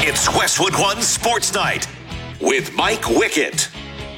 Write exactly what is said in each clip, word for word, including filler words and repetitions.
It's Westwood One Sports Night with Mike Wickett.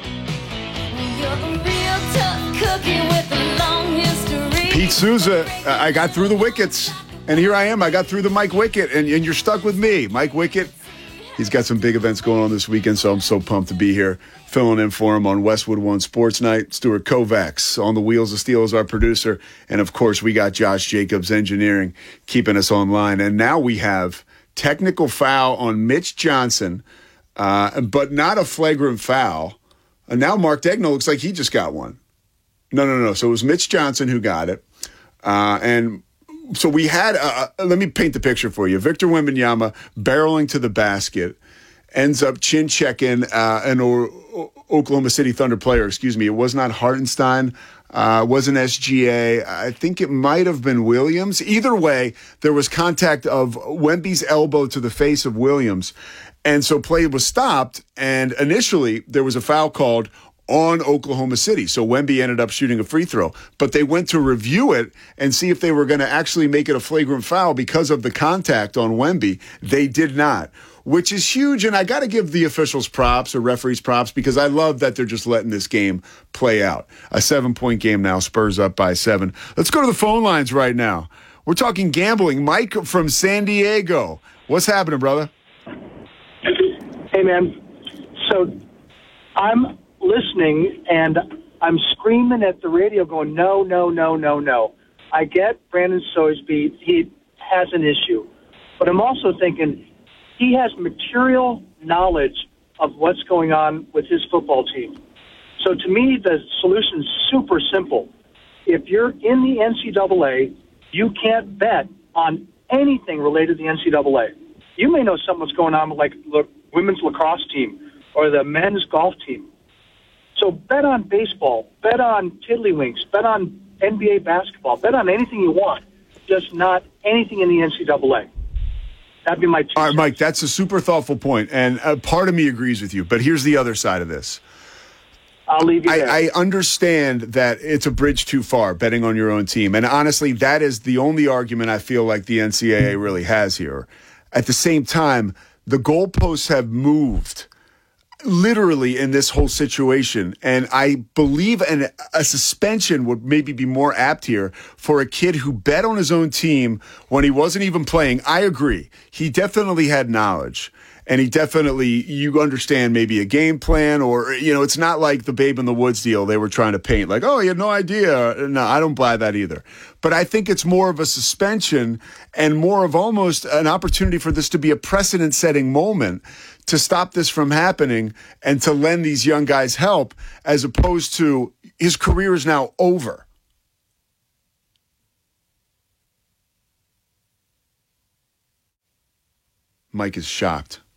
Pete Souza, I got through the wickets, and here I am. I got through the Mike Wickett, and, and you're stuck with me. Mike Wickett, he's got some big events going on this weekend, so I'm so pumped to be here, filling in for him on Westwood One Sports Night. Stuart Kovacs on the wheels of steel is our producer, and of course we got Josh Jacobs Engineering keeping us online. And now we have technical foul on Mitch Johnson, uh, but not a flagrant foul. And now Mark Daigneault looks like he just got one. No, no, no. So it was Mitch Johnson who got it. Uh, and so we had, uh, let me paint the picture for you. Victor Wembanyama barreling to the basket, ends up chin checking uh, an o- o- Oklahoma City Thunder player. Excuse me. It was not Hartenstein. Uh, wasn't S G A. I think it might have been Williams. Either way, there was contact of Wemby's elbow to the face of Williams. And so play was stopped. And initially there was a foul called on Oklahoma City. So Wemby ended up shooting a free throw. But they went to review it and see if they were going to actually make it a flagrant foul because of the contact on Wemby. They did not, which is huge. And I got to give the officials props or referees props because I love that they're just letting this game play out. A seven-point game now, Spurs up by seven. Let's go to the phone lines right now. We're talking gambling. Mike from San Diego. What's happening, brother? Hey, man. So I'm listening, and I'm screaming at the radio going, no, no, no, no, no. I get Brandon Soisby. He has an issue. But I'm also thinking he has material knowledge of what's going on with his football team. So to me, the solution is super simple. If you're in the N C double A, you can't bet on anything related to the N C double A. You may know something what's going on with, like, the women's lacrosse team or the men's golf team. So bet on baseball, bet on tiddlywinks, bet on N B A basketball, bet on anything you want, just not anything in the N C double A. That'd be my two All right, cents. Mike, that's a super thoughtful point, and a part of me agrees with you, but here's the other side of this. I'll leave you there. I, I understand that it's a bridge too far, betting on your own team, and honestly, that is the only argument I feel like the N C double A really has here. At the same time, the goalposts have moved literally in this whole situation. And I believe an, a suspension would maybe be more apt here for a kid who bet on his own team when he wasn't even playing. I agree. He definitely had knowledge. And he definitely, you understand maybe a game plan or, you know, it's not like the Babe in the Woods deal they were trying to paint. Like, oh, he had no idea. No, I don't buy that either. But I think it's more of a suspension and more of almost an opportunity for this to be a precedent-setting moment to stop this from happening and to lend these young guys help as opposed to his career is now over. Mike is shocked.